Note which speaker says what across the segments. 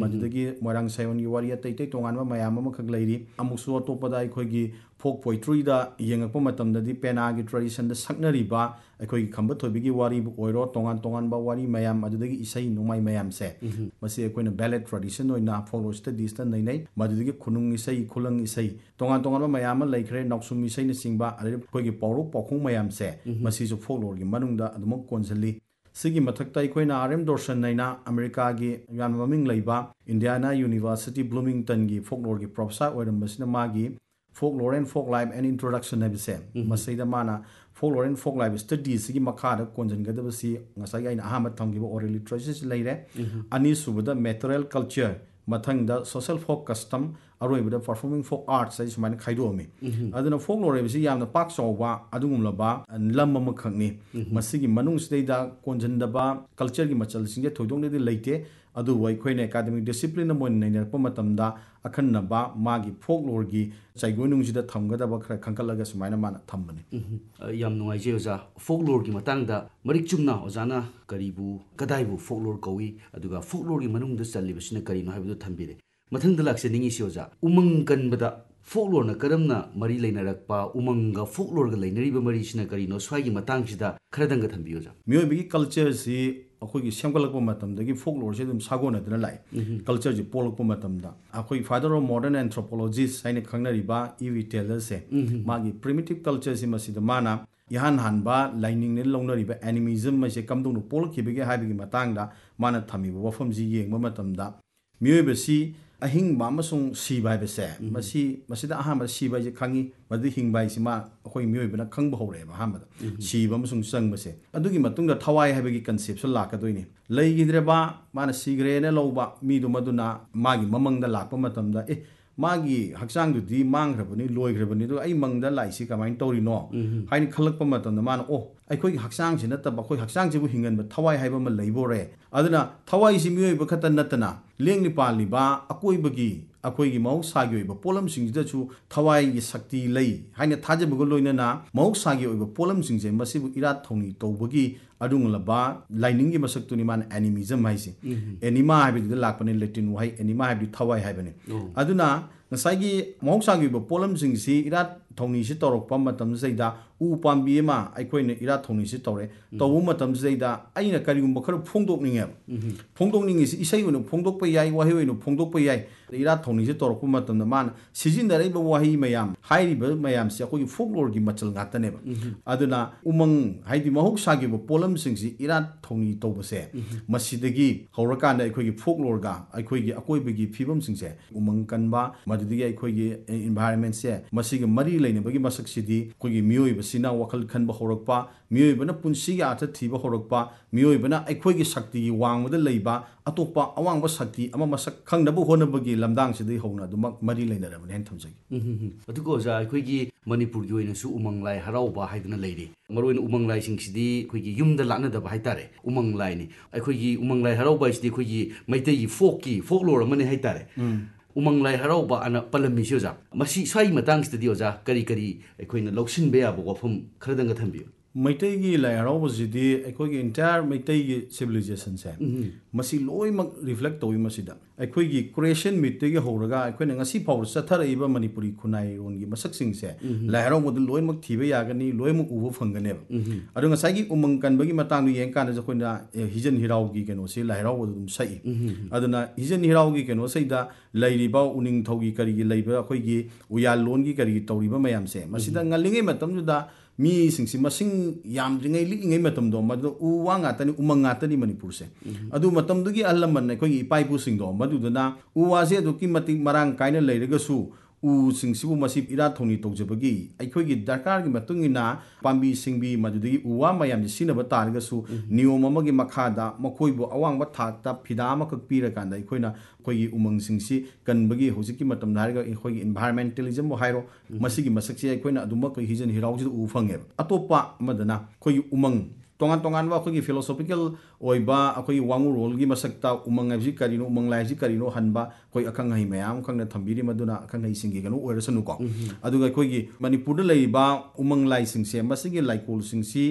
Speaker 1: ꯃꯗꯨꯗꯒꯤ ꯃꯣꯏꯔꯥꯡ ꯁꯥꯏꯌꯣꯟꯒꯤ ꯋꯥꯔꯤ ꯑꯇꯩ ꯑꯇꯩ ꯇꯣꯉꯥꯟꯕ ꯃꯌꯥꯝ ꯑꯃꯈꯛ ꯂꯩꯔꯤ ꯑꯃꯨꯛꯁꯨ ꯑꯇꯣꯞꯄꯗ ꯑꯩꯈꯣꯏꯒꯤ ꯐꯣꯛ ꯄꯣꯏꯇ꯭ꯔꯤꯗ ꯌꯦꯡꯉꯛꯄ ꯃꯇꯝꯗꯗꯤ ꯄꯦꯅꯥꯒꯤ ꯇ꯭ꯔꯦꯗꯤꯁꯟꯗ ꯁꯛꯅꯔꯤꯕ ꯑꯩꯈꯣꯏꯒꯤ ꯈꯝꯕ ꯊꯣꯏꯕꯤꯒꯤ ꯋꯥꯔꯤꯕꯨ ꯑꯣꯏꯔꯣ ꯇꯣꯉꯥꯟ ꯇꯣꯉꯥꯟꯕ ꯋꯥꯔꯤ ꯃꯌꯥꯝ ꯑꯗꯨꯗꯒꯤ ꯏꯁꯩ ꯅꯣꯡꯃꯥꯏ ꯃꯌꯥꯝꯁꯦ ꯃꯁꯤ ꯑꯩꯈꯣꯏꯅ ꯕꯦꯂꯦꯠ ꯇ꯭ꯔꯦꯗꯤꯁꯟ ꯑꯣꯏꯅ ꯐꯣꯛꯂꯣꯔ ꯁ꯭ꯇꯗꯤꯁꯇ ꯅꯩꯅꯩ ꯃꯗꯨꯗꯒꯤ ꯈꯨꯅꯨꯡ ꯏꯁꯩ ꯈꯨꯂꯪ ꯏꯁꯩ ꯇꯣꯉꯥꯟ ꯇꯣꯉꯥꯟꯕ ꯃꯌꯥꯝ ꯑꯃ ꯂꯩꯈ꯭ꯔꯦ ꯅꯥꯎꯁꯨꯝ ꯏꯁꯩꯅꯆꯤꯡꯕ ꯑꯗꯩ ꯑꯩꯈꯣꯏꯒꯤ ꯄꯥꯎꯔꯧ ꯄꯥꯎꯈꯣꯡ ꯃꯌꯥꯝꯁꯦ ꯃꯁꯤꯁꯨ ꯐꯣꯛꯂꯣꯔꯒꯤ ꯃꯅꯨꯡꯗ ꯑꯗꯨꯃꯛ ꯀꯣꯟꯁꯤꯜꯂꯤ ꯁꯤꯒꯤ ꯃꯊꯛꯇ ꯑꯩꯈꯣꯏꯅ ꯑꯥꯔ ꯑꯦꯝ ꯗꯣꯔꯁꯟ ꯍꯥꯏꯅ ꯑꯃꯦꯔꯤꯀꯥꯒꯤ ꯌꯥꯝꯅ ꯃꯃꯤꯡ ꯂꯩꯕ ꯏꯟꯗꯤꯌꯥꯅꯥ ꯌꯨꯅꯤꯚꯔꯁꯤꯇꯤ ꯕ꯭ꯂꯨꯃꯤꯡꯇꯟꯒꯤ ꯐꯣꯛꯂꯣꯔꯒꯤ ꯄ꯭ꯔꯣꯐꯦꯁꯔ ꯑꯣꯏꯔꯝꯕꯁꯤꯅ ꯃꯥꯒꯤ folklore and folk life and introduction ꯍꯥꯏꯕꯁꯦ ꯃꯁꯤꯗ ꯃꯥꯅ ꯐꯣꯛꯂꯣꯔ ꯑꯦꯟ ꯐꯣꯛ ꯂꯥꯏꯐ ꯁ꯭ꯇꯗꯤꯁꯤꯒꯤ ꯃꯈꯥꯗ ꯀꯣꯟꯁꯤꯟꯒꯗꯕꯁꯤ ꯉꯁꯥꯏꯒꯤ ꯑꯩꯅ ꯑꯍꯥꯟꯕ ꯊꯝꯈꯤꯕ ꯑꯣꯔꯦꯜ ꯂꯤꯇꯔꯦꯆꯔꯁꯤ ꯂꯩꯔꯦ ꯑꯅꯤꯁꯨꯕꯗ ꯃꯦꯇꯔꯤꯌꯦꯜ ꯀꯜꯆꯔ ꯃꯊꯪꯗ ꯁꯣꯁꯦꯜ ꯐꯣꯛ ꯀꯁꯇꯝ ꯑꯔꯣꯏꯕꯗ ꯄꯔꯐꯣꯔꯃꯤꯡ ꯐꯣꯛ ꯑꯥꯔꯠꯁ ꯍꯥꯏ ꯁꯨꯃꯥꯏꯅ ꯈꯥꯏꯗꯣꯛꯑꯝꯃꯤ ꯑꯗꯨꯅ ꯐꯣꯛꯂꯣꯔ ꯍꯥꯏꯕꯁꯤ ꯌꯥꯝꯅ ꯄꯥꯛ ꯆꯥꯎꯕ ꯑꯗꯨꯒꯨꯝꯂꯕ ꯂꯝ ꯑꯃꯈꯛꯅꯤ ꯃꯁꯤꯒꯤ ꯃꯅꯨꯡꯁꯤꯗꯩꯗ ꯀꯣꯟꯁꯤꯟꯗꯕ ꯀꯜꯆꯔꯒꯤ ꯃꯆꯜꯁꯤꯡꯁꯦ ꯊꯣꯏꯗꯣꯛꯅꯗꯤ ꯂꯩꯇꯦ ꯑꯗꯨꯕꯨ ꯑꯩꯈꯣꯏꯅ ꯑꯦꯀꯥꯗꯃꯤꯛ ꯗꯤꯁꯤꯄ꯭ꯂꯤꯟ ꯑꯃ ꯑꯣꯏꯅ ꯅꯩꯅꯔꯛꯄ ꯃꯇꯝꯗ ꯑꯈꯟꯅꯕ ꯃꯥꯒꯤ ꯐꯣꯛꯂꯣꯔꯒꯤ ꯆꯩꯒꯣꯏꯅꯨꯡꯁꯤꯗ ꯊꯝꯒꯗꯕ ꯈꯔ ꯈꯟꯀꯠꯂꯒ ꯁꯨꯃꯥꯏꯅ ꯃꯥꯅ ꯊꯝꯕꯅꯤ
Speaker 2: ꯌꯥꯝ ꯅꯨꯡꯉꯥꯏꯖꯩ ꯑꯣꯖꯥ ꯐꯣꯛꯂꯣꯔꯒꯤ ꯃꯇꯥꯡꯗ ꯃꯔꯤꯛ ꯆꯨꯝꯅ ꯑꯣꯖꯥꯅ ꯀꯔꯤꯕꯨ ꯀꯗꯥꯏꯕꯨ ꯐꯣꯛꯂꯣꯔ ꯀꯧꯏ ꯑꯗꯨꯒ ꯐꯣꯛꯂꯣꯔꯒꯤ ꯃꯅꯨꯡꯗ ꯆꯜꯂꯤꯕꯁꯤꯅ ꯀꯔꯤꯅꯣ ꯍꯥꯏꯕꯗꯨ ꯊꯝꯕꯤꯔꯦ ꯃꯊꯪꯗ ꯂꯥꯛꯆꯅꯤꯡꯉꯤꯁꯤ ꯑꯣꯖꯥ ꯎꯃꯪ ꯀꯟꯕꯗ ꯐꯣꯛꯂꯣꯔꯅ ꯀꯔꯝꯅ ꯃꯔꯤ ꯂꯩꯅꯔꯛꯄ ꯎꯃꯪꯒ ꯐꯣꯛꯂꯣꯔꯒ ꯂꯩꯅꯔꯤꯕ ꯃꯔꯤꯁꯤꯅ ꯀꯔꯤꯅꯣ ꯁ꯭ꯋꯥꯏꯒꯤ ꯃꯇꯥꯡꯁꯤꯗ ꯈꯔꯗꯪꯒ ꯊꯝꯕꯤꯌꯨ ꯑꯣꯖꯥ
Speaker 1: ꯃꯤꯑꯣꯏꯕꯒꯤ ꯀꯜꯆꯔꯁꯤ ꯑꯩꯈꯣꯏꯒꯤ ꯁꯦꯝꯒꯠꯂꯛꯄ ꯃꯇꯝꯗꯒꯤ ꯐꯣꯛꯂꯣꯔꯁꯤ ꯑꯗꯨꯝ ꯁꯥꯒꯣꯟꯅꯗꯨꯅ ꯂꯥꯛꯏ ꯀꯜꯆꯔꯁꯤ ꯄꯣꯛꯂꯛꯄ ꯃꯇꯝꯗ ꯑꯩꯈꯣꯏ ꯐꯥꯗꯔ ꯑꯣꯐ ꯃꯣꯗꯔꯟ ꯑꯦꯟꯊ꯭ꯔꯣꯄꯣꯂꯣꯖꯤꯁ ꯍꯥꯏꯅ ꯈꯪꯅꯔꯤꯕ ꯏ.ꯋꯤ ꯇꯦꯂꯔꯁꯦ ꯃꯥꯒꯤ ꯄ꯭ꯔꯤꯃꯤꯇꯤꯞ ꯀꯜꯆꯔꯁꯤ ꯃꯁꯤꯗ ꯃꯥꯅ ꯏꯍꯥꯟ ꯍꯥꯟꯕ ꯂꯥꯏꯅꯤꯡꯅ ꯂꯧꯅꯔꯤꯕ ꯑꯦꯅꯤꯃꯤꯖꯝ ꯑꯁꯦ ꯀꯝꯗꯧꯅ ꯄꯣꯛꯂꯛꯈꯤꯕꯒꯦ ꯍꯥꯏꯕꯒꯤ ꯃꯇꯥꯡꯗ ꯃꯥꯅ ꯊꯝꯃꯤꯕ ꯋꯥꯐꯝꯁꯤ ꯌꯦꯡꯕ ꯃꯇꯝꯗ ꯃꯤꯑꯣꯏꯕꯁꯤ ꯑꯍꯤꯡꯕ ꯑꯃꯁꯨꯡ ꯁꯤꯕ ꯍꯥꯏꯕꯁꯦ ꯃꯁꯤꯗ ꯑꯍꯥꯟꯕꯗ ꯁꯤꯕ ꯍꯥꯏꯁꯦ ꯈꯪꯉꯤ ꯃꯗꯨ ꯍꯤꯡꯕ ꯍꯥꯏꯁꯤ ꯑꯩꯈꯣꯏ ꯃꯤꯑꯣꯏꯕꯅ ꯈꯪꯕ ꯍꯧꯔꯛꯑꯦꯕ ꯑꯍꯥꯟꯕꯗ ꯁꯤꯕ ꯑꯃꯁꯨꯡ ꯆꯪꯕꯁꯦ ꯑꯗꯨꯒꯤ ꯃꯇꯨꯡꯗ ꯊꯋꯥꯏ ꯍꯥꯏꯕꯒꯤ ꯀꯟꯁꯦꯞꯁꯨ ꯂꯥꯛꯀꯗꯣꯏꯅꯤ ꯂꯩꯈꯤꯗ꯭ꯔꯕ ꯃꯥꯅ ꯁꯤꯈ꯭ꯔꯦꯅ ꯂꯧꯕ ꯃꯤꯗꯨ ꯃꯗꯨꯅ ꯃꯥꯒꯤ ꯃꯃꯪꯗ ꯂꯥꯛꯄ ꯃꯇꯝꯗ ꯃꯥꯒꯤ ꯍꯛꯆꯥꯡꯗꯨꯗꯤ ꯃꯥꯡꯈ꯭ꯔꯕꯅꯤ ꯂꯣꯏꯈ꯭ꯔꯕꯅꯤ ꯑꯗꯨꯒ ꯑꯩ ꯃꯪꯗ ꯂꯥꯛꯏꯁꯤ ꯀꯃꯥꯏꯅ ꯇꯧꯔꯤꯅꯣ ꯍꯥꯏꯅ ꯈꯜꯂꯛꯄ ꯃꯇꯝꯗ ꯃꯥꯅ ꯑꯩꯈꯣꯏꯒꯤ ꯍꯛꯆꯥꯡꯁꯤ ꯅꯠꯇꯕ ꯑꯩꯈꯣꯏ ꯍꯛꯆꯥꯡꯁꯤꯕꯨ ꯍꯤꯡꯍꯟꯕ ꯊꯋꯥꯏ ꯍꯥꯏꯕ ꯑꯃ ꯂꯩꯕꯣꯔꯦ ꯑꯗꯨꯅ ꯊꯋꯥꯏꯁꯤ ꯃꯤꯑꯣꯏꯕ ꯈꯛꯇ ꯅꯠꯇꯅ ꯂꯦꯡꯂꯤ ꯄꯥꯜꯂꯤꯕ ꯑꯀꯣꯏꯕꯒꯤ ꯑꯩꯈꯣꯏꯒꯤ ꯃꯍꯧꯁꯥꯒꯤ ꯑꯣꯏꯕ ꯄꯣꯠꯂꯝꯁꯤꯡꯁꯤꯗꯁꯨ ꯊꯋꯥꯏꯒꯤ ꯁꯛꯇꯤ ꯂꯩ ꯍꯥꯏꯅ ꯊꯥꯖꯕꯒ ꯂꯣꯏꯅꯅ ꯃꯍꯧꯁꯥꯒꯤ ꯑꯣꯏꯕ ꯄꯣꯠꯂꯝꯁꯤꯡꯁꯦ ꯃꯁꯤꯕꯨ ꯏꯔꯥꯠ ꯊꯧꯅꯤ ꯇꯧꯕꯒꯤ ꯑꯗꯨꯒꯨꯝꯂꯕ ꯂꯥꯏꯅꯤꯡꯒꯤ ꯃꯁꯛꯇꯨꯅꯤ ꯃꯥꯅ ꯑꯦꯅꯤꯃꯤꯖꯝ ꯍꯥꯏꯁꯦ ꯑꯦꯅꯤꯃꯥ ꯍꯥꯏꯕꯗꯨꯗ ꯂꯥꯛꯄꯅꯤ ꯂꯦꯇꯤꯟ ꯋꯥꯍꯩ ꯑꯦꯅꯤꯃꯥ ꯍꯥꯏꯕꯗꯤ ꯊꯋꯥꯏ ꯍꯥꯏꯕꯅꯤ ꯑꯗꯨꯅ ꯉꯁꯥꯏꯒꯤ ꯃꯍꯧꯁꯥꯒꯤ ꯑꯣꯏꯕ ꯄꯣꯠꯂꯝꯁꯤꯡꯁꯤ ꯏꯔꯥꯠ ꯊꯧꯅꯤꯁꯤ ꯇꯧꯔꯛꯄ ꯃꯇꯝꯁꯤꯗꯩꯗ ꯎ ꯄꯥꯝꯕꯤ ꯑꯃ ꯑꯩꯈꯣꯏꯅ ꯏꯔꯥꯠ ꯊꯧꯅꯤꯁꯤ ꯇꯧꯔꯦ ꯇꯧꯕ ꯃꯇꯝꯁꯤꯗꯩꯗ ꯑꯩꯅ ꯀꯔꯤꯒꯨꯝꯕ ꯈꯔ ꯐꯣꯡꯗꯣꯛꯅꯤꯡꯉꯦꯕ ꯐꯣꯡꯗꯣꯛꯅꯤꯡꯉꯤꯁꯤ ꯏꯁꯩ ꯑꯣꯏꯅ ꯐꯣꯡꯗꯣꯛꯄ ꯌꯥꯏ ꯋꯥꯍꯩ ꯑꯣꯏꯅ ꯐꯣꯡꯗꯣꯛꯄ ꯌꯥꯏ ꯏꯔꯥꯠ ꯊꯧꯅꯤꯁꯤ ꯇꯧꯔꯛꯄ ꯃꯇꯝꯗ ꯃꯥꯅ ꯁꯤꯖꯤꯟꯅꯔꯤꯕ ꯋꯥꯍꯩ ꯃꯌꯥꯝ ꯍꯥꯏꯔꯤꯕ ꯃꯌꯥꯝꯁꯦ ꯑꯩꯈꯣꯏꯒꯤ ꯐꯣꯛꯂꯣꯔꯒꯤ ꯃꯆꯜ ꯉꯥꯛꯇꯅꯦꯕ ꯑꯗꯨꯅ ꯎꯃꯪ ꯍꯥꯏꯗꯤ ꯃꯍꯧꯁꯥꯒꯤ ꯑꯣꯏꯕ ꯄꯣꯠꯂꯝꯁꯤꯡꯁꯤ ꯏꯔꯥꯠ ꯊꯧꯅꯤ ꯇꯧꯕꯁꯦ ꯃꯁꯤꯗꯒꯤ ꯍꯧꯔꯀꯥꯟꯗ ꯑꯩꯈꯣꯏꯒꯤ ꯐꯣꯛꯂꯣꯔꯒ ꯑꯩꯈꯣꯏꯒꯤ ꯑꯀꯣꯏꯕꯒꯤ ꯐꯤꯕꯝꯁꯤꯡꯁꯦ ꯎꯃꯪ ꯀꯟꯕ ꯃꯗꯨꯗꯒꯤ ꯑꯩꯈꯣꯏꯒꯤ ꯏꯟꯚꯥꯏꯔꯟꯃꯦꯟꯁꯦ ꯃꯁꯤꯒ ꯃꯔꯤ ꯂꯩꯅꯕꯒꯤ ꯃꯁꯛꯁꯤꯗꯤ ꯑꯩꯈꯣꯏꯒꯤ ꯃꯤꯑꯣꯏꯕꯁꯤꯅ ꯋꯥꯈꯜ ꯈꯟꯕ ꯍꯧꯔꯛꯄ ꯃꯤꯑꯣꯏꯕꯅ ꯄꯨꯟꯁꯤꯒꯤ ꯑꯥꯔꯊ ꯊꯤꯕ ꯍꯧꯔꯛꯄ ꯃꯤꯑꯣꯏꯕꯅ ꯑꯩꯈꯣꯏꯒꯤ ꯁꯛꯇꯤꯒꯤ ꯋꯥꯡꯃꯗ ꯂꯩꯕ ꯑꯇꯣꯞꯄ ꯑꯋꯥꯡꯕ ꯁꯛꯇꯤ ꯑꯃ ꯃꯁꯛ ꯈꯪꯅꯕ ꯍꯣꯠꯅꯕꯒꯤ ꯂꯝꯗꯥꯡꯁꯤꯗꯒꯤ ꯍꯧꯅ ꯑꯗꯨꯃꯛ ꯃꯔꯤ ꯂꯩꯅꯔꯕꯅꯤ ꯍꯥꯏꯅ ꯊꯝꯖꯒꯦ
Speaker 2: ꯑꯗꯨꯒ ꯑꯣꯖꯥ ꯑꯩꯈꯣꯏꯒꯤ ꯃꯅꯤꯄꯨꯔꯒꯤ ꯑꯣꯏꯅꯁꯨ ꯎꯃꯪ ꯂꯥꯏ ꯍꯔꯥꯎꯕ ꯍꯥꯏꯗꯅ ꯂꯩꯔꯤ ꯃꯔꯨꯑꯣꯏꯅ ꯎꯃꯪ ꯂꯥꯏꯁꯤꯡꯁꯤꯗꯤ ꯑꯩꯈꯣꯏꯒꯤ ꯌꯨꯝꯗ ꯂꯥꯠꯅꯗꯕ ꯍꯥꯏꯇꯥꯔꯦ ꯎꯃꯪ ꯂꯥꯏꯅꯤ ꯑꯩꯈꯣꯏꯒꯤ ꯎꯃꯪ ꯂꯥꯏ ꯍꯔꯥꯎꯕ ꯍꯥꯏꯁꯤꯗꯤ ꯑꯩꯈꯣꯏꯒꯤ ꯃꯩꯇꯩꯒꯤ ꯐꯣꯛꯂꯣꯔ ꯑꯃꯅꯤ ꯍꯥꯏꯇꯥꯔꯦ ꯎꯃꯪ ꯂꯥꯏ ꯍꯔꯥꯎꯕ ꯑꯅ ꯄꯜꯂꯝꯃꯤꯁꯤ ꯑꯣꯖꯥ ꯃꯁꯤ ꯁ꯭ꯋꯥꯏꯒꯤ ꯃꯇꯥꯡꯁꯤꯗꯗꯤ ꯑꯣꯖꯥ ꯀꯔꯤ ꯑꯩꯈꯣꯏꯅ ꯂꯧꯁꯤꯟꯕ ꯌꯥꯕ ꯋꯥꯐꯝ ꯈꯔꯗꯪꯒ ꯊꯝꯕꯤꯌꯨ
Speaker 1: ꯃꯩꯇꯩꯒꯤ ꯂꯥꯏ ꯍꯔꯥꯎꯕꯁꯤꯗꯤ ꯑꯩꯈꯣꯏꯒꯤ ꯏꯟꯇꯥꯌꯔ ꯃꯩꯇꯩꯒꯤ ꯁꯤꯚꯤꯂꯥꯏꯖꯦꯁꯟꯁꯦ ꯃꯁꯤ ꯂꯣꯏꯅꯃꯛ ꯔꯤꯐ꯭ꯂꯦꯛ ꯇꯧꯏ ꯃꯁꯤꯗ ꯑꯩꯈꯣꯏꯒꯤ ꯀ꯭ꯔꯤꯌꯦꯁꯟ ꯃꯤꯠꯇꯒꯤ ꯍꯧꯔꯒ ꯑꯩꯈꯣꯏꯅ ꯉꯁꯤ ꯐꯥꯎꯕ ꯆꯠꯊꯔꯛꯏꯕ ꯃꯅꯤꯄꯨꯔꯤ ꯈꯨꯟꯅꯥꯏꯔꯣꯟꯒꯤ ꯃꯁꯛꯁꯤꯡꯁꯦ ꯂꯥꯏ ꯍꯔꯥꯎꯕꯗ ꯂꯣꯏꯅꯃꯛ ꯊꯤꯕ ꯌꯥꯒꯅꯤ ꯂꯣꯏꯅꯃꯛ ꯎꯕ ꯐꯪꯒꯅꯦꯕ ꯑꯗꯣ ꯉꯁꯥꯏꯒꯤ ꯎꯃꯪ ꯀꯟꯕꯒꯤ ꯃꯇꯥꯡꯗ ꯌꯦꯡꯀꯥꯟꯗ ꯑꯩꯈꯣꯏꯅ ꯍꯤꯖꯟ ꯍꯤꯔꯥꯎꯒꯤ ꯀꯩꯅꯣꯁꯤ ꯂꯥꯏ ꯍꯔꯥꯎꯕꯗ ꯑꯗꯨꯝ ꯁꯛꯏ ꯑꯗꯨꯅ ꯍꯤꯖꯟ ꯍꯤꯔꯥꯎꯒꯤ ꯀꯩꯅꯣꯁꯤꯗ ꯂꯩꯔꯤꯕ ꯎꯅꯤꯡꯊꯧꯒꯤ ꯀꯔꯤꯒꯤ ꯂꯩꯕ ꯑꯩꯈꯣꯏꯒꯤ ꯎꯌꯥꯜꯂꯣꯟꯒꯤ ꯀꯔꯤꯒꯤ ꯇꯧꯔꯤꯕ ꯃꯌꯥꯝꯁꯦ ꯃꯁꯤꯗ ꯉꯜꯂꯤꯉꯩ ꯃꯇꯝꯗꯨꯗ ꯃꯤꯁꯤꯡꯁꯤ ꯃꯁꯤꯡ ꯌꯥꯝꯗ꯭ꯔꯤꯉꯩ ꯂꯤꯛꯏꯉꯩ ꯃꯇꯝꯗꯣ ꯃꯗꯨꯗ ꯎ ꯋꯥ ꯉꯥꯛꯇꯅꯤ ꯎꯃꯪ ꯉꯥꯛꯇꯅꯤ ꯃꯅꯤꯄꯨꯔꯁꯦ ꯑꯗꯨ ꯃꯇꯝꯗꯨꯒꯤ ꯑꯍꯜ ꯂꯃꯟ ꯑꯩꯈꯣꯏꯒꯤ ꯏꯄꯥ ꯏꯄꯨꯁꯤꯡꯗꯣ ꯃꯗꯨꯗꯨꯅ ꯎ ꯋꯥꯁꯦ ꯑꯗꯨꯛꯀꯤ ꯃꯇꯤꯛ ꯃꯔꯥꯡ ꯀꯥꯏꯅ ꯂꯩꯔꯒꯁꯨ ꯎꯁꯤꯡꯁꯤꯕꯨ ꯃꯁꯤ ꯏꯔꯥꯠ ꯊꯧꯅꯤ ꯇꯧꯖꯕꯒꯤ ꯑꯩꯈꯣꯏꯒꯤ ꯗꯔꯀꯥꯔꯒꯤ ꯃꯇꯨꯡ ꯏꯟꯅ ꯄꯥꯝꯕꯤ ꯁꯤꯡꯕꯤ ꯃꯗꯨꯗꯒꯤ ꯎ ꯋꯥ ꯃꯌꯥꯝꯁꯤ ꯁꯤꯖꯤꯟꯅꯕ ꯇꯥꯔꯒꯁꯨ ꯅꯤꯌꯣꯝ ꯑꯃꯒꯤ ꯃꯈꯥꯗ ꯃꯈꯣꯏꯕꯨ ꯑꯋꯥꯡꯕ ꯊꯥꯛꯇ ꯐꯤꯗꯥ ꯑꯃꯈꯛ ꯄꯤꯔꯀꯥꯟꯗ ꯑꯩꯈꯣꯏꯒꯤ ꯎꯃꯪꯁꯤꯡꯁꯤ ꯀꯟꯕꯒꯤ ꯍꯧꯖꯤꯛꯀꯤ ꯃꯇꯝꯗ ꯍꯥꯏꯔꯒ ꯑꯩꯈꯣꯏꯒꯤ ꯏꯟꯚꯥꯏꯔꯟꯃꯦꯟꯇꯦꯂꯤꯖꯝꯕꯨ ꯍꯥꯏꯔో ꯃꯁꯤꯒꯤ ꯃꯁꯛꯁꯦ ꯑꯩꯈꯣꯏꯅ ꯑꯗꯨꯃꯛ ꯍꯤꯖꯟ ꯍꯤꯔꯥꯎꯁꯤꯗ ꯎꯕ ꯐꯪꯉꯦꯕ ꯑꯇꯣꯞꯄ ꯑꯃꯗꯅ ꯑꯩꯈꯣꯏꯒꯤ ꯎꯃꯪ ꯇꯣꯉꯥꯟ ꯇꯣꯉꯥꯟꯕ ꯑꯩꯈꯣꯏꯒꯤ ꯐꯤꯂꯣꯁꯣꯐꯤꯀꯦल ꯑꯣꯏꯕ ꯑꯩꯈꯣꯏꯒꯤ ꯋꯥꯡꯉꯨꯔꯣꯜꯒꯤ ꯃꯁꯛꯇ ꯎꯃꯪ ꯍꯥꯏꯕꯁꯤ ꯀꯔꯤꯅꯣ ꯎꯃꯪ ꯂꯥꯏ ꯍꯥꯏꯕꯁꯤ ꯀꯔꯤꯅꯣ ꯍꯟꯕ ꯑꯩꯈꯣꯏ ꯑꯈꯪ ꯑꯍꯩ ꯃꯌꯥꯝ ꯈꯪꯅ ꯊꯝꯕꯤꯔꯤ ꯃꯗꯨꯅ ꯑꯈꯪ ꯑꯍꯩꯁꯤꯡꯒꯤ ꯀꯩꯅꯣ ꯑꯣꯏꯔꯁꯅꯨꯀꯣ ꯑꯗꯨꯒ ꯑꯩꯈꯣꯏꯒꯤ ꯃꯅꯤꯄꯨꯔꯗ ꯂꯩꯔꯤꯕ ꯎꯃꯪ ꯂꯥꯏꯁꯤꯡꯁꯦ ꯃꯁꯤꯒꯤ ꯂꯥꯏꯀꯣꯜꯁꯤꯡꯁꯤ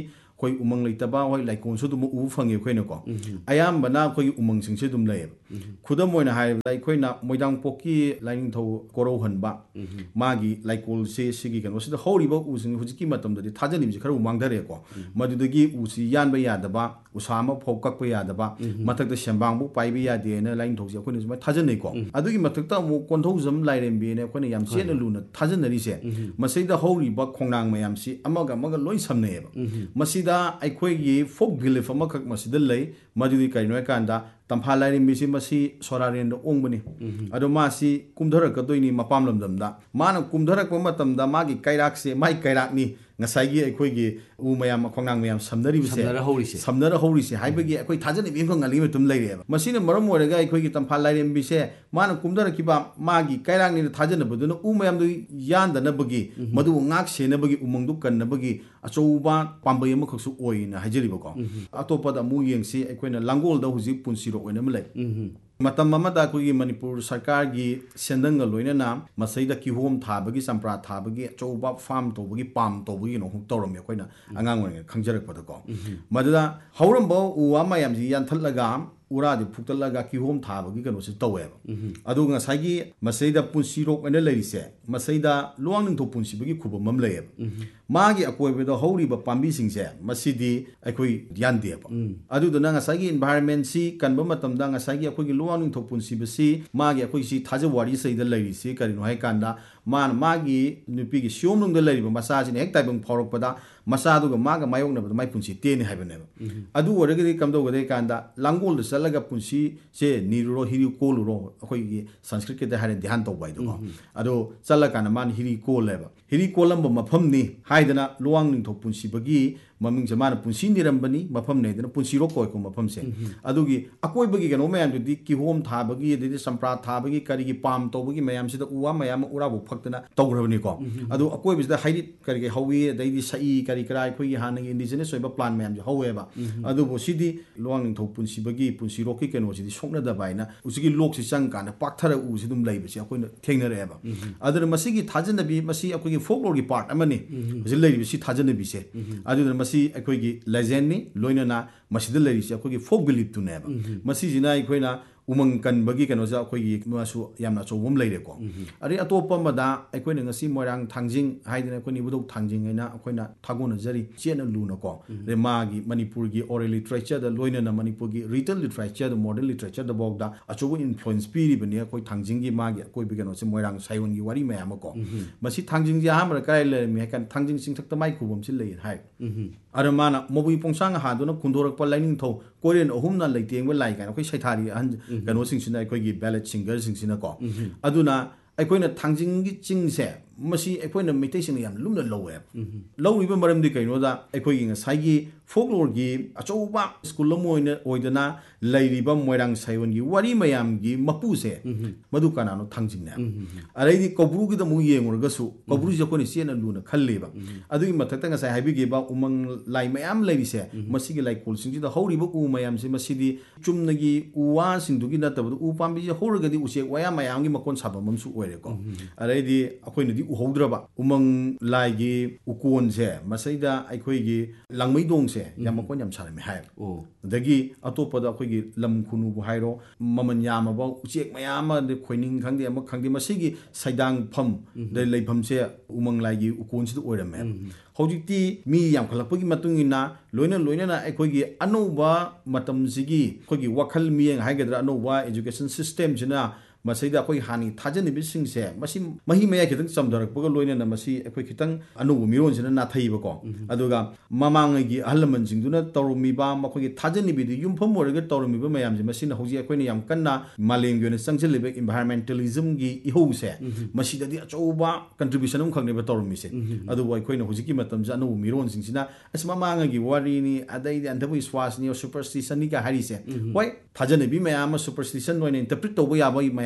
Speaker 1: ꯑꯩꯈꯣꯏ ꯎꯃꯪ ꯂꯩꯇꯕ ꯍꯣꯏ ꯂꯩꯀꯣꯜꯁꯨ ꯑꯗꯨꯝ ꯎꯕ ꯐꯪꯉꯤ ꯑꯩꯈꯣꯏꯅꯀꯣ ꯑꯌꯥꯝꯕꯅ ꯑꯩꯈꯣꯏꯒꯤ ꯎꯃꯪꯁꯤꯡꯁꯦ ꯑꯗꯨꯝ ꯂꯩꯌꯦꯕ ꯈꯨꯗꯝ ꯑꯣꯏꯅ ꯍꯥꯏꯔꯕꯗ ꯑꯩꯈꯣꯏꯅ ꯃꯣꯏꯗꯥꯡꯄꯣꯛꯀꯤ ꯂꯥꯏꯅꯤꯡꯊꯧ ꯀꯣꯔꯧꯍꯟꯕ ꯃꯥꯒꯤ ꯂꯩꯀꯣꯜꯁꯦ ꯁꯤꯒꯤ ꯀꯩꯅꯣꯁꯤꯗ ꯍꯧꯔꯤꯕ ꯎꯁꯤꯡ ꯍꯧꯖꯤꯛꯀꯤ ꯃꯇꯝꯗꯗꯤ ꯊꯥꯖꯅꯕꯤꯁꯦ ꯈꯔ ꯃꯥꯡꯊꯔꯛꯑꯦꯀꯣ ꯃꯗꯨꯗꯒꯤ ꯎꯁꯤ ꯌꯥꯟꯕ ꯌꯥꯗꯕ ꯎꯁꯥ ꯑꯃ ꯐꯥꯎ ꯀꯛꯄ ꯌꯥꯗꯕ ꯃꯊꯛꯇ ꯁꯦꯝꯕꯥꯡꯕꯨ ꯄꯥꯏꯕ ꯌꯥꯗꯦꯅ ꯂꯥꯏꯅꯤꯡꯊꯧꯁꯦ ꯑꯩꯈꯣꯏꯅ ꯁꯨꯃꯥꯏꯅ ꯊꯥꯖꯅꯩꯀꯣ ꯑꯗꯨꯒꯤ ꯃꯊꯛꯇ ꯑꯃꯨꯛ ꯀꯣꯟꯊꯧꯖꯝ ꯂꯥꯏꯔꯦꯝꯕꯤꯅ ꯑꯩꯈꯣꯏꯅ ꯌꯥꯝ ꯆꯦꯠꯅ ꯂꯨꯅ ꯊꯥꯖꯅꯔꯤꯁꯦ ꯃꯁꯤꯗ ꯍꯧꯔꯤꯕ ꯈꯣꯡꯅꯥꯡ ꯃꯌꯥꯝꯁꯤ ꯑꯃꯒ ꯂꯣꯏ ꯁꯝꯅꯩꯑꯕ ꯃꯁꯤꯗ ꯑꯩꯈꯣꯏꯒꯤ ꯐꯣꯛ ꯕꯤꯂꯤꯐ ꯑꯃꯈꯛ ꯃꯁꯤꯗ ꯂꯩ ꯃꯗꯨꯗꯤ ꯀꯔꯤꯅꯣ ꯍꯥꯏꯀꯥꯟꯗ ꯇꯝꯐꯥ ꯂꯥꯏꯔꯦꯝꯕꯤꯁꯤ ꯃꯁꯤ ꯁꯣꯔꯥꯔꯦꯟꯗ ꯑꯣꯡꯕꯅꯤ ꯑꯗꯣ ꯃꯥꯁꯤ ꯀꯨꯝꯊꯔꯛꯀꯗꯣꯏꯅꯤ ꯃꯄꯥꯝ ꯂꯝꯗꯝꯗ ꯃꯥꯅ ꯀꯨꯝꯊꯔꯛꯄ ꯃꯇꯝꯗ ꯃꯥꯒꯤ ꯀꯩꯔꯥꯛꯁꯦ ꯃꯥꯏ ꯀꯩꯔꯥꯛꯅꯤ ꯉꯁꯥꯏꯒꯤ ꯑꯩꯈꯣꯏꯒꯤ ꯎ ꯃꯌꯥꯝ ꯈꯣꯡꯅꯥꯡ ꯃꯌꯥꯝ ꯁꯝꯅꯔꯤꯕꯁꯦ ꯁꯝꯅꯔ ꯍꯧꯔꯤꯁꯦ ꯍꯥꯏꯕꯒꯤ ꯑꯩꯈꯣꯏ ꯊꯥꯖꯅꯕꯤ ꯑꯃꯈꯛ ꯉꯜꯂꯤ ꯃꯇꯝ ꯂꯩꯔꯦꯕ ꯃꯁꯤꯅ ꯃꯔꯝ ꯑꯣꯏꯔꯒ ꯑꯩꯈꯣꯏꯒꯤ ꯇꯝꯐꯥ ꯂꯥꯏꯔꯦꯝꯕꯤꯁꯦ ꯃꯥꯅ ꯀꯨꯝꯊꯔꯛꯈꯤꯕ ꯃꯥꯒꯤ ꯀꯩꯔꯥꯛꯅꯤꯅ ꯊꯥꯖꯅꯕꯗꯨꯅ ꯎ ꯃꯌꯥꯝꯗꯨ ꯌꯥꯟꯗꯅꯕꯒꯤ ꯃꯗꯨꯕꯨ ꯉꯥꯛ ꯁꯦꯟꯅꯕꯒꯤ ꯎꯃꯪꯗꯨ ꯀꯟꯅꯕꯒꯤ ꯑꯆꯧꯕ ꯄꯥꯝꯕꯩ ꯑꯃꯈꯛꯁꯨ ꯑꯣꯏꯅ ꯍꯥꯏꯖꯔꯤꯕꯀꯣ ꯑꯇꯣꯞꯄꯗ ꯑꯃꯨꯛ ꯌꯦꯡꯁꯤ ꯑꯩꯈꯣꯏꯅ ꯂꯥꯡꯒꯣꯜꯗ ꯍꯧꯖꯤꯛ ꯄꯨꯟꯁꯤꯔꯣꯛ ꯑꯣꯏꯅ ꯑꯃ ꯂꯩ ꯃꯇꯝ ꯑꯃꯗ ꯑꯩꯈꯣꯏꯒꯤ ꯃꯅꯤꯄꯨꯔ ꯁꯔꯀꯥꯔꯒꯤ ꯁꯦꯟꯗꯪꯒ ꯂꯣꯏꯅꯅ ꯃꯁꯤꯗ ꯀꯤꯍꯣꯝ ꯊꯥꯕꯒꯤ ꯆꯝꯄ꯭ꯔꯥ ꯊꯥꯕꯒꯤ ꯑꯆꯧꯕ ꯐꯥꯔꯝ ꯇꯧꯕꯒꯤ ꯄꯥꯝ ꯇꯧꯕꯒꯤ ꯀꯩꯅꯣ ꯇꯧꯔꯝꯃꯤ ꯑꯩꯈꯣꯏꯅ ꯑꯉꯥꯡ ꯑꯣꯏꯔꯤꯉꯩꯗ ꯈꯪꯖꯔꯛꯄꯗꯀꯣ ꯃꯗꯨꯗ ꯍꯧꯔꯝꯕ ꯎ ꯋꯥ ꯃꯌꯥꯝꯁꯤ ꯌꯥꯟꯊꯠꯂꯒ ꯎꯔꯥꯗꯤ ꯐꯨꯛꯇꯠꯂꯒ ꯀꯤꯍꯣꯝ ꯊꯥꯕꯒꯤ ꯀꯩꯅꯣꯁꯤ ꯇꯧꯋꯦꯕ ꯑꯗꯨꯒ ꯉꯁꯥꯏꯒꯤ ꯃꯁꯤꯗ ꯄꯨꯟꯁꯤꯔꯣꯛ ꯑꯣꯏꯅ ꯂꯩꯔꯤꯁꯦ ꯃꯁꯤꯗ ꯂꯨꯋꯥꯡꯅꯤꯡꯊꯧ ꯄꯨꯟꯁꯤꯕꯒꯤ ꯈꯨꯕꯝ ꯑꯃ ꯂꯩꯌꯦꯕ ꯃꯥꯒꯤ ꯑꯀꯣꯏꯕꯗ ꯍꯧꯔꯤꯕ ꯄꯥꯝꯕꯤꯁꯤꯡꯁꯦ ꯃꯁꯤꯗꯤ ꯑꯩꯈꯣꯏ ꯌꯥꯟꯗꯦꯕ ꯑꯗꯨꯗꯨꯅ ꯉꯁꯥꯏꯒꯤ ꯏꯟꯚꯥꯏꯔꯟꯃꯦꯟꯁꯤ ꯀꯟꯕ ꯃꯇꯝꯗ ꯉꯁꯥꯏꯒꯤ ꯑꯩꯈꯣꯏꯒꯤ ꯂꯨꯋꯥꯡꯅꯤꯡꯊꯧ ꯄꯨꯟꯁꯤꯕꯁꯤ ꯃꯥꯒꯤ ꯑꯩꯈꯣꯏꯁꯤ ꯊꯥꯖ ꯋꯥꯔꯤꯁꯤꯗ ꯂꯩꯔꯤꯁꯤ ꯀꯔꯤꯅꯣ ꯍꯥꯏꯀꯥꯟꯗ ꯃꯥꯅ ꯃꯥꯒꯤ ꯅꯨꯄꯤꯒꯤ ꯁꯤꯌꯣꯝꯅꯨꯡꯗ ꯂꯩꯔꯤꯕ ꯃꯆꯥꯁꯤꯅ ꯍꯦꯛ ꯇꯥꯏꯕꯪ ꯐꯥꯎꯔꯛꯄꯗ ꯃꯆꯥꯗꯨꯒ ꯃꯥꯒ ꯃꯥꯌꯣꯛꯅꯕꯗ ꯃꯥꯏ ꯄꯨꯟꯁꯤ ꯇꯦꯟꯅꯤ ꯍꯥꯏꯕꯅꯦꯕ ꯑꯗꯨ ꯑꯣꯏꯔꯒꯗꯤ ꯀꯝꯗꯧꯒꯗ ꯀꯥꯟꯗ ꯂꯥꯡꯒꯣꯜꯗ ꯆꯠꯂꯒ ꯄꯨꯟꯁꯤꯁꯦ ꯅꯤꯔꯨꯔꯣ ꯍꯤꯔꯤ ꯀꯣꯜꯂꯨꯔꯣ ꯑꯩꯈꯣꯏꯒꯤ ꯁꯪꯁꯀ꯭ꯔꯤꯠꯀꯤꯗ ꯍꯥꯏꯔꯦ ꯙ꯭ꯌꯥꯟ ꯇꯧꯕ ꯍꯥꯏꯗꯣꯀꯣ ꯑꯗꯣ ꯆꯠꯂꯀꯥꯟꯗ ꯃꯥꯅ ꯍꯤꯔꯤ ꯀꯣꯜꯂꯦꯕ ꯍꯤꯔꯤ ꯀꯣꯜꯂꯝꯕ ꯃꯐꯝꯅꯤ ꯍꯥꯏꯗꯅ ꯂꯨꯋꯥꯡꯅꯤꯡꯊꯧ ꯄꯨꯟꯁꯤꯕꯒꯤ ꯃꯃꯤꯡꯁꯦ ꯃꯥꯅ ꯄꯨꯟꯁꯤ ꯅꯤꯔꯝꯕꯅꯤ ꯃꯐꯝꯅꯤ ꯍꯥꯏꯗꯅ ꯄꯨꯟꯁꯤꯔꯣꯛ ꯀꯧꯏꯀꯣ ꯃꯐꯝꯁꯦ ꯑꯗꯨꯒꯤ ꯑꯀꯣꯏꯕꯒꯤ ꯀꯩꯅꯣ ꯃꯌꯥꯝꯗꯨꯗꯤ ꯀꯤꯍꯣꯝ ꯊꯥꯕꯒꯤ ꯑꯗꯩꯗꯤ ꯆꯝꯄ꯭ꯔꯥ ꯊꯥꯕꯒꯤ ꯀꯔꯤꯒꯤ ꯄꯥꯝ ꯇꯧꯕꯒꯤ ꯃꯌꯥꯝꯁꯤꯗ ꯎ ꯋꯥ ꯃꯌꯥꯝ ꯑꯃ ꯎꯔꯥꯕꯨ ꯐꯛꯇꯅ ꯇꯧꯈ꯭ꯔꯕꯅꯤꯀꯣ ꯑꯗꯨ ꯑꯀꯣꯏꯕꯁꯤꯗ ꯍꯩꯔꯤꯠ ꯀꯔꯤ ꯍꯧꯋꯤ ꯑꯗꯩꯗꯤ ꯁꯛꯏ ꯀꯔꯤ ꯀꯔꯥ ꯑꯩꯈꯣꯏꯒꯤ ꯍꯥꯟꯅꯒꯤ ꯏꯟꯗꯤꯖꯤꯅꯁ ꯑꯣꯏꯕ ꯄ꯭ꯂꯥꯟ ꯃꯌꯥꯝꯁꯦ ꯍꯧꯋꯦꯕ ꯑꯗꯨꯕꯨ ꯁꯤꯗꯤ ꯂꯨꯋꯥꯡꯅꯤꯡꯊꯧ ꯄꯨꯟꯁꯤꯕꯒꯤ ꯄꯨꯟꯁꯤꯔꯣꯛꯀꯤ ꯀꯩꯅꯣꯁꯤꯗꯤ ꯁꯣꯛꯅꯗꯕ ꯍꯥꯏꯅ ꯍꯧꯖꯤꯛꯀꯤ ꯂꯣꯛꯁꯤ ꯆꯪꯀꯥꯟꯗ ꯄꯥꯛꯊꯔ ꯎꯁꯤ ꯑꯗꯨꯝ ꯂꯩꯕꯁꯤ ꯑꯩꯈꯣꯏꯅ ꯊꯦꯡꯅꯔꯛꯑꯦꯕ ꯑꯗꯨꯅ ꯃꯁꯤꯒꯤ ꯊꯥꯖꯅꯕꯤ ꯃꯁꯤ ꯑꯩꯈꯣꯏꯒꯤ ꯐꯣꯛꯂꯣꯔꯒꯤ ꯄꯥꯔꯠ ꯑꯃꯅꯤ ꯍꯧꯖꯤꯛ ꯂꯩꯔꯤꯕ ꯁꯤ ꯊꯥꯖꯅꯕꯤꯁꯦ ꯑꯗꯨꯅ ꯃꯁꯤ ꯑꯩꯈꯣꯏꯒꯤ ꯂꯦꯖꯦꯟꯅꯤ ꯂꯣꯏꯅꯅ ꯃꯁꯤꯗ ꯂꯩꯔꯤꯁꯦ ꯑꯩꯈꯣꯏꯒꯤ ꯐꯣꯛ ꯕꯤꯂꯤꯞꯇꯨꯅꯦꯕ ꯃꯁꯤꯁꯤꯅ ꯑꯩꯈꯣꯏꯅ ꯎꯃꯪ ꯀꯟꯕꯒꯤ ꯀꯩꯅꯣꯁꯦ ꯑꯩꯈꯣꯏꯒꯤ ꯃꯁꯨ ꯌꯥꯝꯅ ꯑꯆꯧꯕ ꯑꯃ ꯂꯩꯔꯦꯀꯣ ꯑꯗꯩ ꯑꯇꯣꯞꯄ ꯑꯃꯗ ꯑꯩꯈꯣꯏꯅ ꯉꯁꯤ ꯃꯣꯏꯔꯥꯡ ꯊꯥꯡꯖꯤꯡ ꯍꯥꯏꯗꯅ ꯑꯩꯈꯣꯏꯅ ꯏꯕꯨꯙꯧ ꯊꯥꯡꯖꯤꯡ ꯍꯥꯏꯅ ꯑꯩꯈꯣꯏꯅ ꯊꯥꯒꯣꯟꯅꯖꯔꯤ ꯆꯦꯠꯅ ꯂꯨꯅꯀꯣ ꯑꯗꯩ ꯃꯥꯒꯤ ꯃꯅꯤꯄꯨꯔꯒꯤ ꯑꯣꯔꯦꯜ ꯂꯤꯇꯔꯦꯆꯔꯗ ꯂꯣꯏꯅꯅ ꯃꯅꯤꯄꯨꯔꯒꯤ ꯔꯤꯇꯟ ꯂꯤꯇꯔꯦꯆꯔꯗ ꯃꯣꯗꯔꯟ ꯂꯤꯇꯔꯦꯆꯔꯗꯐꯥꯎꯗ ꯑꯆꯧꯕ ꯏꯟꯐ꯭ꯂꯨꯌꯦꯟꯁ ꯄꯤꯔꯤꯕꯅꯤ ꯑꯩꯈꯣꯏ ꯊꯥꯡꯖꯤꯡꯒꯤ ꯃꯥꯒꯤ ꯑꯀꯣꯏꯕ ꯀꯩꯅꯣꯁꯦ ꯃꯣꯏꯔꯥꯡ ꯁꯥꯏꯌꯣꯟꯒꯤ ꯋꯥꯔꯤ ꯃꯌꯥꯝ ꯑꯃꯀꯣ ꯃꯁꯤ ꯊꯥꯡꯖꯤꯡꯁꯦ ꯑꯍꯥꯟꯕꯗ ꯀꯗꯥꯏ ꯂꯩꯔꯝꯃꯤ ꯍꯥꯏ ꯀꯥꯟꯗ ꯊꯥꯡꯖꯤꯡ ꯆꯤꯡꯊꯛꯇ ꯃꯥꯏ ꯈꯨꯕꯝꯁꯤ ꯂꯩꯌꯦꯅ ꯍꯥꯏ ꯑꯗ ꯃꯥꯅ ꯃꯕꯨꯏ ꯄꯣꯡꯁꯥꯡ ꯍꯥꯗꯨꯅ ꯈꯨꯟꯗꯣꯔꯛꯄ ꯂꯥꯏꯅꯤꯡꯊꯧ ꯀꯣꯏꯔꯦꯟ ꯑꯍꯨꯝꯅ ꯂꯩꯇꯦꯡꯕ ꯂꯥꯏ ꯀꯥꯏꯅ ꯑꯩꯈꯣꯏ ꯁꯩꯊꯥꯔꯤ ꯑꯍꯟ ꯀꯩꯅꯣꯁꯤꯡꯁꯤꯅ ꯑꯩꯈꯣꯏꯒꯤ ꯕꯦꯂꯦꯠ ꯁꯤꯡꯒꯔꯁꯤꯡꯁꯤꯅꯀꯣ ꯑꯗꯨꯅ ꯑꯩꯈꯣꯏꯅ ꯊꯥꯡꯖꯤꯡꯒꯤ ꯆꯤꯡꯁꯦ ꯃꯁꯤ ꯑꯩꯈꯣꯏꯅ ꯃꯩꯇꯩꯁꯤꯡꯅ ꯌꯥꯝ ꯂꯨꯝꯅ ꯂꯧꯋꯦꯕ ꯂꯧꯔꯤꯕ ꯃꯔꯝꯗꯤ ꯀꯩꯅꯣꯗ ꯑꯩꯈꯣꯏꯒꯤ ꯉꯁꯥꯏꯒꯤ ꯐꯣꯛꯂꯣꯔꯒꯤ ꯑꯆꯧꯕ ꯁ꯭ꯀꯨꯜ ꯑꯃ ꯑꯣꯏꯗꯅ ꯂꯩꯔꯤꯕ ꯃꯣꯏꯔꯥꯡ ꯁꯥꯏꯌꯣꯟꯒꯤ ꯋꯥꯔꯤ ꯃꯌꯥꯝꯒꯤ ꯃꯄꯨꯁꯦ ꯃꯗꯨ ꯀꯅꯥꯅꯣ ꯊꯥꯡꯖꯤꯡꯅꯦꯕ ꯑꯗꯩꯗꯤ ꯀꯧꯕ꯭ꯔꯨꯒꯤꯗ ꯑꯃꯨꯛ ꯌꯦꯡꯉꯨꯔꯒꯁꯨ ꯀꯧꯕ꯭ꯔꯨꯁꯦ ꯑꯩꯈꯣꯏꯅ ꯆꯦꯠꯅ ꯂꯨꯅ ꯈꯜꯂꯦꯕ ꯑꯗꯨꯒꯤ ꯃꯊꯛꯇ ꯉꯁꯥꯏ ꯍꯥꯏꯕꯤꯈꯤꯕ ꯎꯃꯪ ꯂꯥꯏ ꯃꯌꯥꯝ ꯂꯩꯔꯤꯁꯦ ꯃꯁꯤꯒꯤ ꯂꯥꯏꯀꯣꯜꯁꯤꯡꯁꯤꯗ ꯍꯧꯔꯤꯕ ꯎ ꯃꯌꯥꯝꯁꯦ ꯃꯁꯤꯗꯤ ꯆꯨꯝꯅꯒꯤ ꯎ ꯋꯥꯁꯤꯡꯗꯨꯒꯤ ꯅꯠꯇꯕꯗ ꯎ ꯄꯥꯝꯕꯤꯁꯦ ꯍꯧꯔꯒꯗꯤ ꯎꯆꯦꯛ ꯋꯥꯌꯥ ꯃꯌꯥꯝꯒꯤ ꯃꯀꯣꯟ ꯁꯥꯐꯝ ꯑꯃꯁꯨ ꯑꯣꯏꯔꯦꯀꯣ ꯑꯗꯩꯗꯤ ꯑꯩꯈꯣꯏꯅꯗꯤ ꯎꯍꯧꯗ꯭ꯔꯕ ꯎꯃꯪ ꯂꯥꯏꯒꯤ ꯎꯀꯣꯟꯁꯦ ꯃꯁꯤꯗ ꯑꯩꯈꯣꯏꯒꯤ ꯂꯥꯡꯃꯩꯗꯣꯡꯁꯦ ꯌꯥꯝ ꯃꯀꯣꯟ ꯌꯥꯝ ꯁꯥꯔꯝꯃꯦ ꯍꯥꯏꯌꯦꯕ ꯑꯗꯒꯤ ꯑꯇꯣꯞꯄꯗ ꯑꯩꯈꯣꯏꯒꯤ ꯂꯝ ꯈꯨꯅꯨꯕꯨ ꯍꯥꯏꯔꯣ ꯃꯃꯜ ꯌꯥꯝꯃꯕ ꯎꯆꯦꯛ ꯃꯌꯥꯝ ꯑꯃ ꯈꯣꯏꯅꯤꯡ ꯈꯪꯗꯦ ꯑꯃ ꯈꯪꯗꯦ ꯃꯁꯤꯒꯤ ꯁꯩꯗꯥꯡꯐꯝ ꯂꯩꯐꯝꯁꯦ ꯎꯃꯪ ꯂꯥꯏꯒꯤ ꯎꯀꯣꯟꯁꯤꯗ ꯑꯣꯏꯔꯝꯃꯦꯕ ꯍꯧꯖꯤꯛꯇꯤ ꯃꯤ ꯌꯥꯝꯈꯠꯂꯛꯄꯒꯤ ꯃꯇꯨꯡ ꯏꯟꯅ ꯂꯣꯏꯅꯅ ꯑꯩꯈꯣꯏꯒꯤ ꯑꯅꯧꯕ ꯃꯇꯝꯁꯤꯒꯤ ꯑꯩꯈꯣꯏꯒꯤ ꯋꯥꯈꯜ ꯃꯤꯠꯌꯦꯡ ꯍꯥꯏꯒꯗ꯭ꯔꯥ ꯑꯅꯧꯕ एजुकेशन सिस्टम मसीदा अखोई हानि थाजनिबिसिंसे मसी मही मया खितंग चमधरकपग लोइनना मसी अखोई खितंग अनुबु मिरोनसिना नाथैबको अदुगा ममांगगी अहलमनसिंगदुना तौरमिबा मखोई थाजनिबिदि युमफम ओरग तौरमिबा मयामजे मसीना हौजी अखोइना याम कन्ना मालेंगी ओइना चंगजलिबे इन्वायरमेंटलिज्म गी इहोसे मसीददि अचौबा कंट्रीब्यूशन अम खंगनेबा तौरमिसे अदुबु अखोइना हौजिकी मतमजे अनुबु मिरोनसिंगसिना अस ममांगगी वारिनी अदैदि अंधविश्वासनी सुपरस्टिशन नि का हारिसे होय थाजनिबि मयाम सुपरस्टिशन ओइना इंटरप्रेट तौबा याबा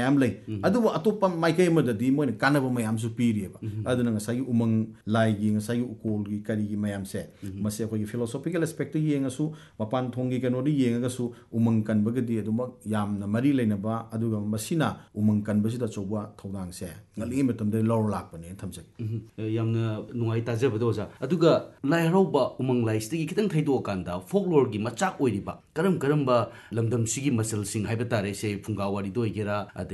Speaker 1: mayam lay adu atopa maikay madadi mo kanaba mayam su piri ba adu na ngasai umang lai gi ngasai ukol gi kari gi mayam se mase ko gi philosophical aspect yi ngasu mapan thongi kano di yenga su umang kan bagadi adu yam na mari leina ba adu ga masina umang kan ba sida choba thodang se ngali metam de lor lak pa ne thamjak
Speaker 2: yamna nungai tajabado ja aduga lai harauba umang lai stigi kitang thaido kanda folklore gi machak oiriba karam ba lamdam sigi masal sing haiba tare se phungawari do igera